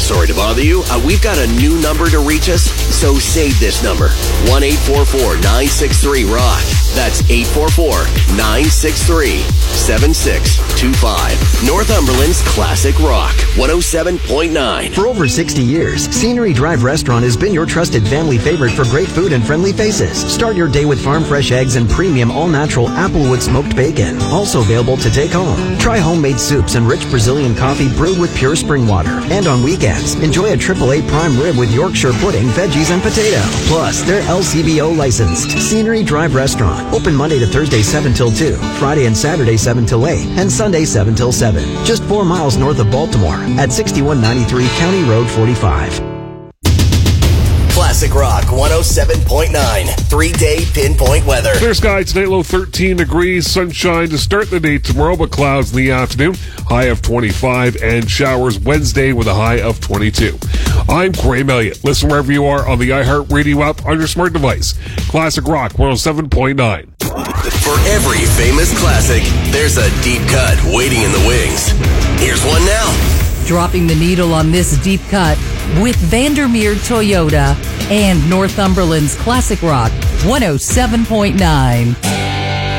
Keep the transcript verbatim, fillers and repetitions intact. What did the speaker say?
Sorry to bother you. Uh, we've got a new number to reach us, so save this number. one eight four four nine six three rock. That's eight four four nine six three seven six two five. Northumberland's Classic Rock, one oh seven point nine. For over sixty years, Scenery Drive Restaurant has been your trusted family favorite for great food and friendly faces. Start your day with farm fresh eggs and premium all-natural Applewood smoked bacon. Also available to take home. Try homemade soups and rich Brazilian coffee brewed with pure spring water. And on weekends, enjoy a triple A prime rib with Yorkshire pudding, veggies, and potato. Plus, they're L C B O licensed. Scenery Drive Restaurant. Open Monday to Thursday seven till two, Friday and Saturday seven till eight, and Sunday seven till seven. Just four miles north of Baltimore at sixty-one ninety-three County Road forty-five. Classic Rock one oh seven point nine. Three-day pinpoint weather. Clear skies tonight, low thirteen degrees. Sunshine to start the day tomorrow, but clouds in the afternoon. High of twenty-five, and showers Wednesday with a high of twenty-two. I'm Graham Elliott. Listen wherever you are on the iHeartRadio app on your smart device. Classic Rock one oh seven point nine. For every famous classic, there's a deep cut waiting in the wings. Here's one now. Dropping the needle on this deep cut with Vandermeer Toyota and Northumberland's Classic Rock one oh seven point nine.